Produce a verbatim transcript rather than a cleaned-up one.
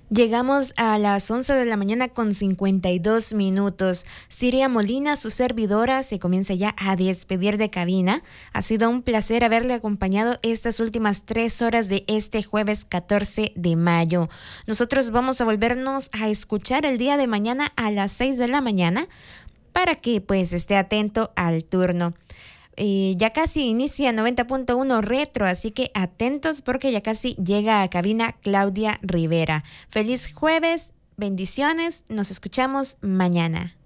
Llegamos a las once de la mañana con cincuenta y dos minutos. Siria Molina, su servidora, se comienza ya a despedir de cabina. Ha sido un placer haberle acompañado estas últimas tres horas de este jueves catorce de mayo. Nosotros vamos a volvernos a escuchar el día de mañana a las seis de la mañana para que pues esté atento al turno. Eh, ya casi inicia noventa punto uno Retro, así que atentos porque ya casi llega a cabina Claudia Rivera. Feliz jueves, bendiciones, nos escuchamos mañana.